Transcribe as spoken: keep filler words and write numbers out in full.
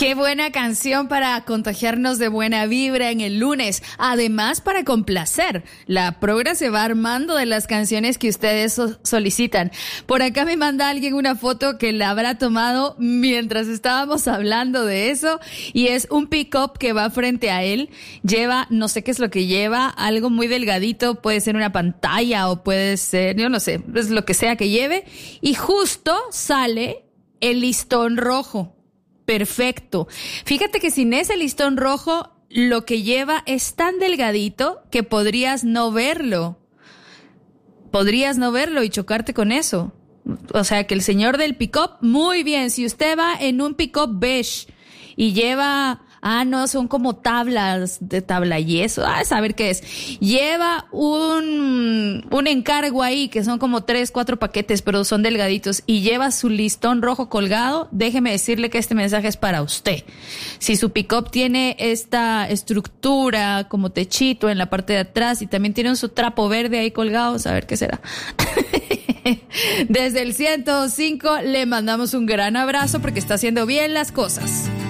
Qué buena canción para contagiarnos de buena vibra en el lunes. Además, para complacer. La progra se va armando de las canciones que ustedes so- solicitan. Por acá me manda alguien una foto que la habrá tomado mientras estábamos hablando de eso. Y es un pick-up que va frente a él. Lleva, no sé qué es lo que lleva, algo muy delgadito. Puede ser una pantalla o puede ser, yo no sé, es lo que sea que lleve. Y justo sale el listón rojo. Perfecto. Fíjate que sin ese listón rojo, lo que lleva es tan delgadito que podrías no verlo. Podrías no verlo y chocarte con eso. O sea, que el señor del pick-up, muy bien. Si usted va en un pick-up beige y lleva... Ah, no, son como tablas de tabla yeso. Ah, saber qué es. Lleva un, un encargo ahí que son como tres, cuatro paquetes, pero son delgaditos. Y lleva su listón rojo colgado. Déjeme decirle que este mensaje es para usted. Si su pick-up tiene esta estructura como techito en la parte de atrás y también tiene su trapo verde ahí colgado, saber qué será. Desde el ciento cinco le mandamos un gran abrazo porque está haciendo bien las cosas.